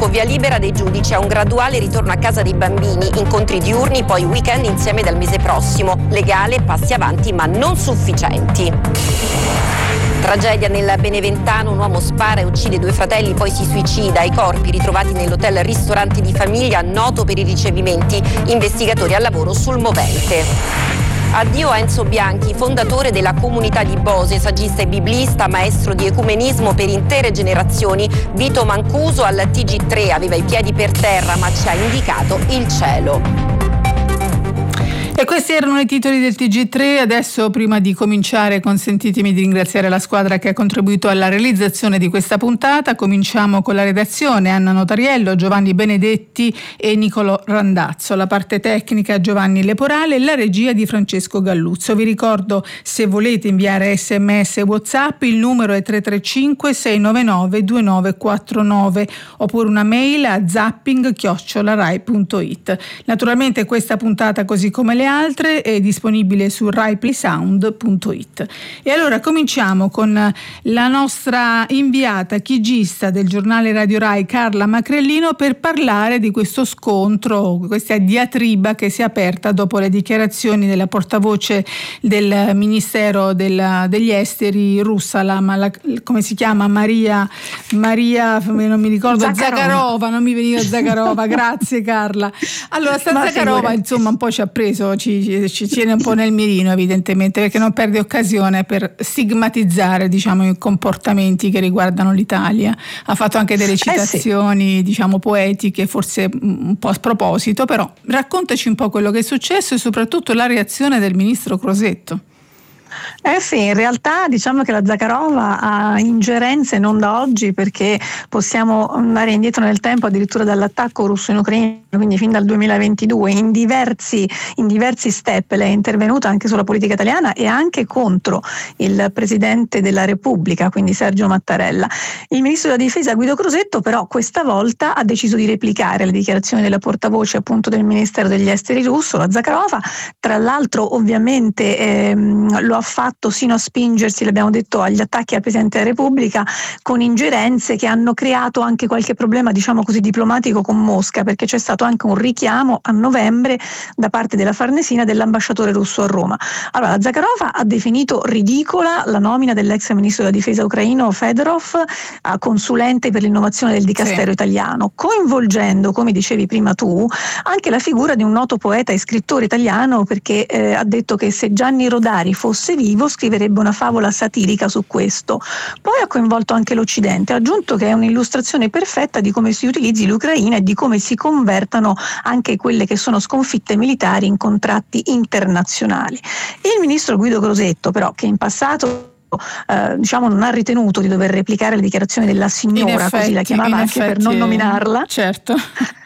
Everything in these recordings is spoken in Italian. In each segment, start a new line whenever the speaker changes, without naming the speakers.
Dopo via libera dei giudici a un graduale ritorno a casa dei bambini, incontri diurni, poi weekend insieme dal mese prossimo. Legale, passi avanti ma non sufficienti. Tragedia nel Beneventano, un uomo spara e uccide 2 fratelli, poi si suicida. I corpi ritrovati nell'hotel ristorante di famiglia, noto per i ricevimenti, investigatori al lavoro sul movente. Addio a Enzo Bianchi, fondatore della comunità di Bose, saggista e biblista, maestro di ecumenismo per intere generazioni. Vito Mancuso al TG3 aveva i piedi per terra ma ci ha indicato il cielo.
E questi erano i titoli del TG3. Adesso, prima di cominciare, consentitemi di ringraziare la squadra che ha contribuito alla realizzazione di questa puntata. Cominciamo con la redazione: Anna Notariello, Giovanni Benedetti e Nicolò Randazzo. La parte tecnica Giovanni Leporale e la regia di Francesco Galluzzo. Vi ricordo, se volete inviare SMS e WhatsApp, il numero è 335 699 2949 oppure una mail a zapping@rai.it. Naturalmente questa puntata, così come le altre, è disponibile su raiplaysound.it. E allora cominciamo con la nostra inviata chigista del giornale Radio Rai, Carla Macrellino, per parlare di questo scontro, questa diatriba che si è aperta dopo le dichiarazioni della portavoce del Ministero degli Esteri russa, come si chiama? Maria, non mi ricordo, Zakharova, non mi veniva Zakharova, grazie Carla. Allora Zakharova insomma un po' ci ha preso, ci tiene un po' nel mirino, evidentemente, perché non perde occasione per stigmatizzare, diciamo, i comportamenti che riguardano l'Italia. Ha fatto anche delle citazioni, diciamo, poetiche, forse un po' a sproposito, però raccontaci un po' quello che è successo e soprattutto la reazione del ministro Crosetto.
Sì, in realtà diciamo che la Zakharova ha ingerenze non da oggi, perché possiamo andare indietro nel tempo addirittura dall'attacco russo in Ucraina, quindi fin dal 2022, in diversi step lei è intervenuta anche sulla politica italiana e anche contro il Presidente della Repubblica, quindi Sergio Mattarella. Il Ministro della Difesa Guido Crosetto però questa volta ha deciso di replicare le dichiarazioni della portavoce appunto del Ministero degli Esteri russo, la Zakharova. Tra l'altro ovviamente lo ha fatto sino a spingersi, l'abbiamo detto, agli attacchi al Presidente della Repubblica, con ingerenze che hanno creato anche qualche problema, diciamo così, diplomatico con Mosca, perché c'è stato anche un richiamo a novembre da parte della Farnesina dell'ambasciatore russo a Roma. Allora, la Zakharova ha definito ridicola la nomina dell'ex ministro della difesa ucraino Fedorov a consulente per l'innovazione del dicastero italiano, coinvolgendo, come dicevi prima tu, anche la figura di un noto poeta e scrittore italiano, perché ha detto che se Gianni Rodari fosse vivo scriverebbe una favola satirica su questo. Poi ha coinvolto anche l'Occidente, ha aggiunto che è un'illustrazione perfetta di come si utilizzi l'Ucraina e di come si convertano anche quelle che sono sconfitte militari in contratti internazionali. Il ministro Guido Crosetto, però, che in passato diciamo non ha ritenuto di dover replicare le dichiarazioni della signora, così la chiamava anche per non nominarla.
Certo.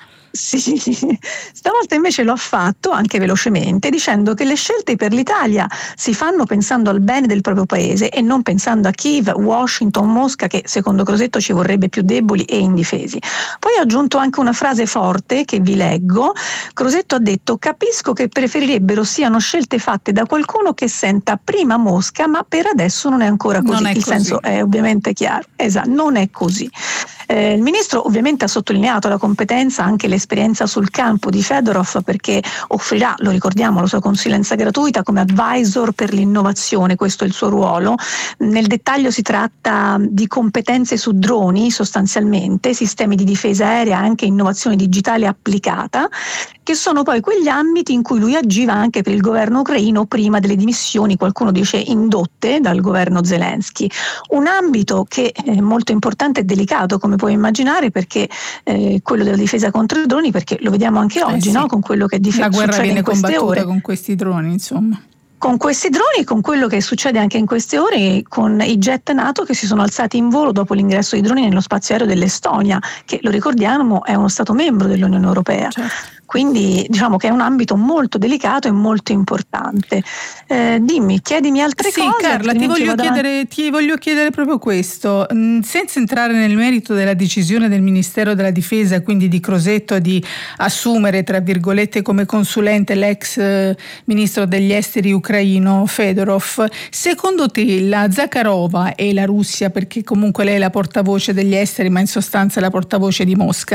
Sì, stavolta invece lo ha fatto anche velocemente, dicendo che le scelte per l'Italia si fanno pensando al bene del proprio paese e non pensando a Kiev, Washington, Mosca, che secondo Crosetto ci vorrebbe più deboli e indifesi. Poi ha aggiunto anche una frase forte che vi leggo. Crosetto ha detto: capisco che preferirebbero siano scelte fatte da qualcuno che senta prima Mosca, ma per adesso non è ancora così. Il senso è ovviamente chiaro. Esatto, non è così. Il ministro ovviamente ha sottolineato la competenza, anche l'esperienza sul campo di Fedorov, perché offrirà, lo ricordiamo, la sua consulenza gratuita come advisor per l'innovazione, questo è il suo ruolo. Nel dettaglio si tratta di competenze su droni, sostanzialmente, sistemi di difesa aerea, anche innovazione digitale applicata, che sono poi quegli ambiti in cui lui agiva anche per il governo ucraino prima delle dimissioni, qualcuno dice indotte dal governo Zelensky. Un ambito che è molto importante e delicato, come puoi immaginare, perché quello della difesa contro i droni, perché lo vediamo anche oggi, no? Con quello che
la guerra viene
in queste
combattuta
ore
con questi droni, insomma.
Con questi droni, con quello che succede anche in queste ore con i jet NATO che si sono alzati in volo dopo l'ingresso di droni nello spazio aereo dell'Estonia, che, lo ricordiamo, è uno Stato membro dell'Unione Europea. Certo. Quindi diciamo che è un ambito molto delicato e molto importante. Dimmi, chiedimi altre cose.
Sì, Carla, ti voglio chiedere proprio questo, senza entrare nel merito della decisione del Ministero della Difesa, quindi di Crosetto, di assumere, tra virgolette, come consulente l'ex ministro degli esteri ucraino Fedorov. Secondo te la Zakharova e la Russia, perché comunque lei è la portavoce degli esteri, ma in sostanza è la portavoce di Mosca,